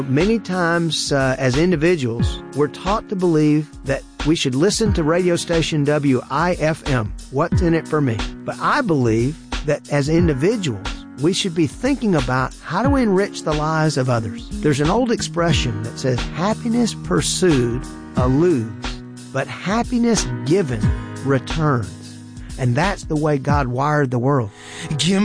Many times as individuals, we're taught to believe that we should listen to radio station WIFM. What's in it for me? But I believe that as individuals, we should be thinking about how do we enrich the lives of others. There's an old expression that says, happiness pursued eludes, but happiness given returns. And that's the way God wired the world.